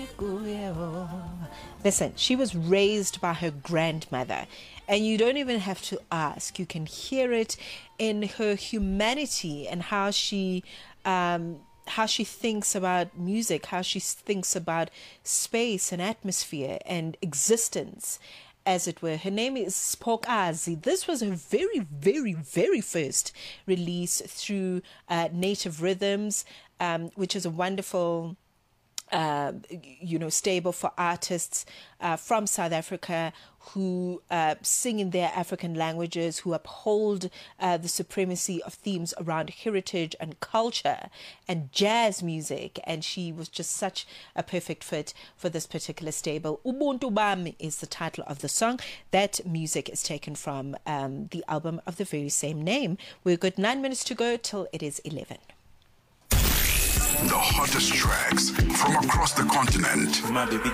Listen, she was raised by her grandmother, and you don't even have to ask. You can hear it in her humanity and how she thinks about music, how she thinks about space and atmosphere and existence, as it were. Her name is Spokazi. This was her very, very, very first release through Native Rhythms, which is a wonderful stable for artists from South Africa who sing in their African languages, who uphold the supremacy of themes around heritage and culture and jazz music. And she was just such a perfect fit for this particular stable. Ubuntu Bami is the title of the song. That music is taken from the album of the very same name. We've got 9 minutes to go till it is 11. The hottest tracks from across the continent.